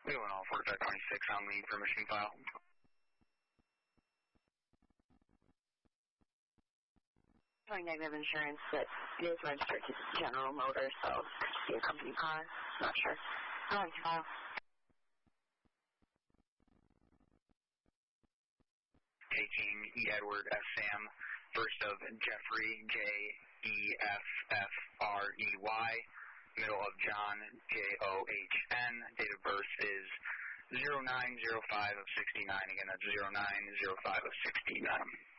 We went all 4526 on the permission file. Negative insurance, but it is registered to General Motors, so it could be a company car. Not sure. File. Taking E. Edward F. Sam, first of Jeffrey J. E. F. F. R. E. Y, middle of John J. O. H. N. Date of birth is 0905 of 69. Again, that's 0905 of 69.